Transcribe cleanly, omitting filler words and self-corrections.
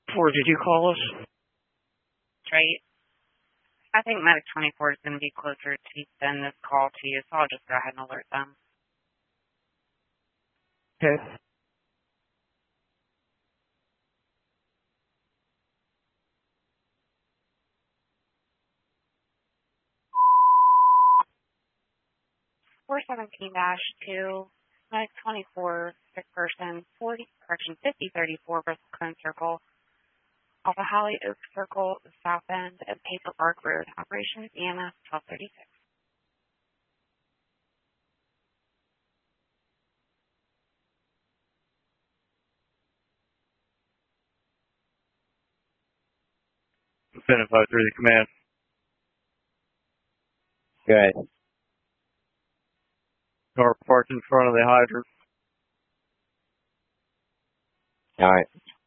Or did you call us? Right. I think Medic 24 is going to be closer to send this call to you, so I'll just go ahead and alert them. Okay. Four 17-2, Medic 24, sick person, 5034 Bristol Cone Circle, off of Holly Oak Circle, the south end of Paper Park Road. Operations EMS 1236. Identify through the command. Good. Car parked in front of the hydrant. All right.